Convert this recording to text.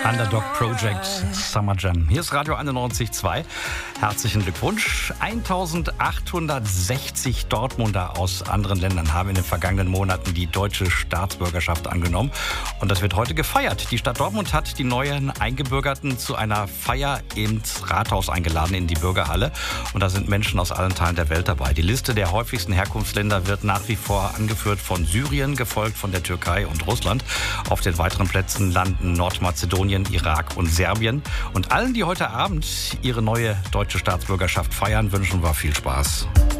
Underdog Project Summer Jam. Hier ist Radio 91.2. Herzlichen Glückwunsch. 1860 Dortmunder aus anderen Ländern haben in den vergangenen Monaten die deutsche Staatsbürgerschaft angenommen. Und das wird heute gefeiert. Die Stadt Dortmund hat die neuen Eingebürgerten zu einer Feier ins Rathaus eingeladen, in die Bürgerhalle. Und da sind Menschen aus allen Teilen der Welt dabei. Die Liste der häufigsten Herkunftsländer wird nach wie vor angeführt von Syrien, gefolgt von der Türkei und Russland. Auf den weiteren Plätzen landen Nordmazedonien, Irak und Serbien. Und allen, die heute Abend ihre neue deutsche Staatsbürgerschaft feiern, wünschen wir viel Spaß.